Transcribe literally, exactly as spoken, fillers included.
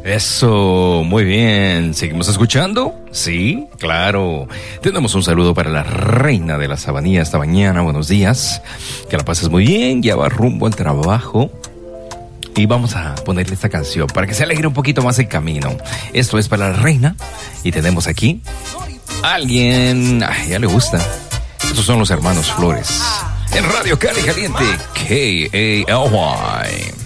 Eso, muy bien. ¿Seguimos escuchando? Sí, claro. Tenemos un saludo para la reina de la sabanía esta mañana. Buenos días. Que la pases muy bien. Ya va rumbo al trabajo. Y vamos a ponerle esta canción para que se alegre un poquito más el camino. Esto es para la reina. Y tenemos aquí a alguien. Ay, ya le gusta. Estos son los hermanos Flores. En Radio Cali Caliente. K A L Y.